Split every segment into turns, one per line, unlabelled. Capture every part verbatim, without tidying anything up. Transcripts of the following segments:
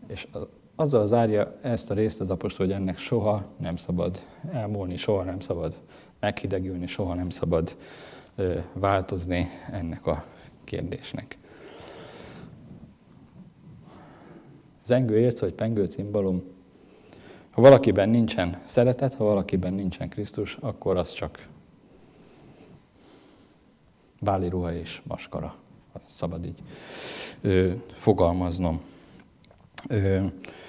És azzal zárja ezt a részt az apostol, hogy ennek soha nem szabad elmúlni, soha nem szabad meghidegülni, soha nem szabad ö, változni ennek a kérdésnek. Zengő érc vagy pengő cimbalom, ha valakiben nincsen szeretet, ha valakiben nincsen Krisztus, akkor az csak báli ruha és maskara. Szabad így ö, fogalmaznom. Ö,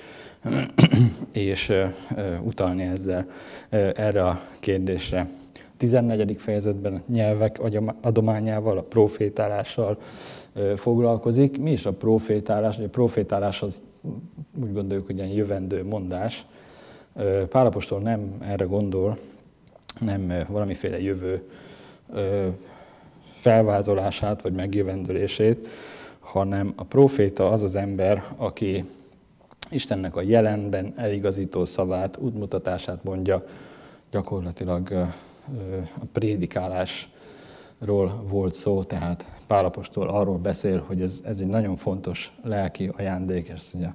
és ö, utalni ezzel ö, erre a kérdésre. A tizennegyedik fejezetben a nyelvek adományával, a profétálással ö, foglalkozik. Mi is a profétálás? A profétálás az úgy gondoljuk, hogy ilyen jövendő mondás. Pál apostol nem erre gondol, nem valamiféle jövő ö, felvázolását vagy megjövendőlését, hanem a proféta az az ember, aki Istennek a jelenben eligazító szavát, útmutatását mondja, gyakorlatilag a prédikálásról volt szó, tehát Pál apostol arról beszél, hogy ez, ez egy nagyon fontos lelki ajándék, és mondja,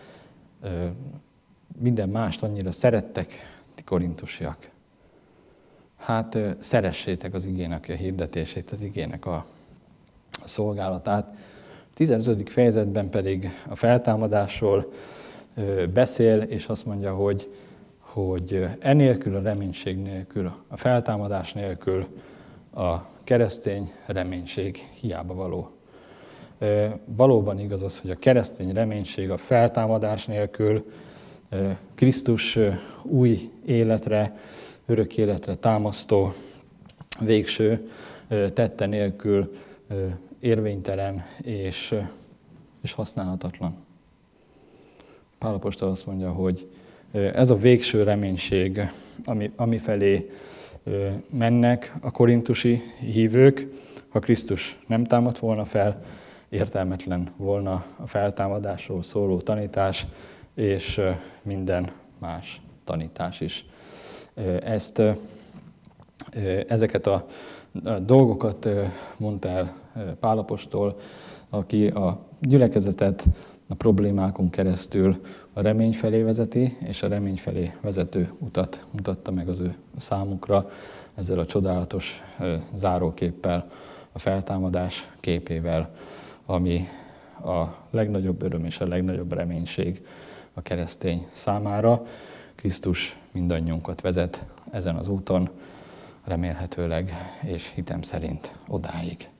minden mást annyira szerettek, ti korintusiak. Hát szeressétek az igének a hirdetését, az igének a szolgálatát. A tizenötödik fejezetben pedig a feltámadásról beszél, és azt mondja, hogy, hogy enélkül a reménység nélkül, a feltámadás nélkül a keresztény reménység hiába való. Valóban igaz az, hogy a keresztény reménység a feltámadás nélkül, Krisztus új életre, örök életre támasztó végső tette nélkül érvénytelen és, és használhatatlan. Pál apostol azt mondja, hogy ez a végső reménység, ami, ami felé mennek a korintusi hívők, ha Krisztus nem támadt volna fel, értelmetlen volna a feltámadásról szóló tanítás, és minden más tanítás is. Ezt, ezeket a dolgokat mondta el Pál apostol, aki a gyülekezetet a problémákon keresztül a remény felé vezeti, és a remény felé vezető utat mutatta meg az ő számukra ezzel a csodálatos záróképpel, a feltámadás képével, ami a legnagyobb öröm és a legnagyobb reménység a keresztény számára. Krisztus mindannyiunkat vezet ezen az úton, remélhetőleg és hitem szerint odáig.